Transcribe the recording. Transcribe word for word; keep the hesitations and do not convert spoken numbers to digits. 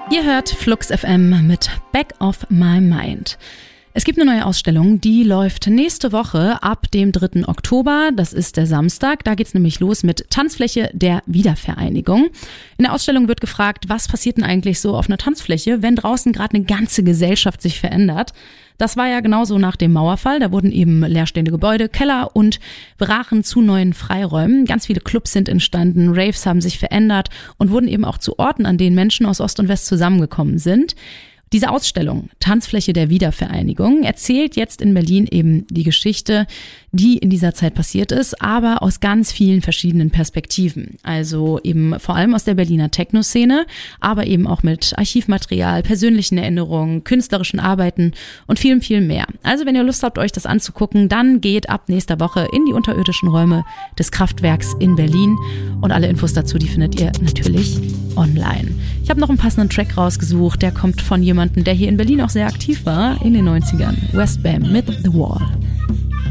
Ihr hört Flux F M mit Back of My Mind. Es gibt eine neue Ausstellung, die läuft nächste Woche ab dem dritten Oktober. Das ist der Samstag. Da geht's nämlich los mit Tanzfläche der Wiedervereinigung. In der Ausstellung wird gefragt, was passiert denn eigentlich so auf einer Tanzfläche, wenn draußen gerade eine ganze Gesellschaft sich verändert. Das war ja genauso nach dem Mauerfall. Da wurden eben leerstehende Gebäude, Keller und brachen zu neuen Freiräumen. Ganz viele Clubs sind entstanden, Raves haben sich verändert und wurden eben auch zu Orten, an denen Menschen aus Ost und West zusammengekommen sind. Diese Ausstellung, Tanzfläche der Wiedervereinigung, erzählt jetzt in Berlin eben die Geschichte, die in dieser Zeit passiert ist, aber aus ganz vielen verschiedenen Perspektiven. Also eben vor allem aus der Berliner Techno-Szene, aber eben auch mit Archivmaterial, persönlichen Erinnerungen, künstlerischen Arbeiten und vielem, viel mehr. Also wenn ihr Lust habt, euch das anzugucken, dann geht ab nächster Woche in die unterirdischen Räume des Kraftwerks in Berlin. Und alle Infos dazu, die findet ihr natürlich online. Ich habe noch einen passenden Track rausgesucht, der kommt von jemandem, der hier in Berlin auch sehr aktiv war in den neunzigern. Westbam mit The Wall.